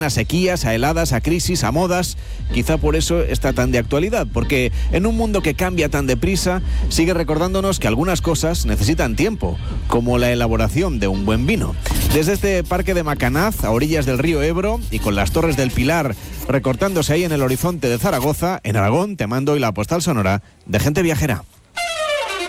A sequías, a heladas, a crisis, a modas. Quizá por eso está tan de actualidad, porque en un mundo que cambia tan deprisa, sigue recordándonos que algunas cosas necesitan tiempo, como la elaboración de un buen vino. Desde este parque de Macanaz, a orillas del río Ebro, y con las Torres del Pilar recortándose ahí en el horizonte de Zaragoza, en Aragón, te mando hoy la postal sonora de Gente Viajera.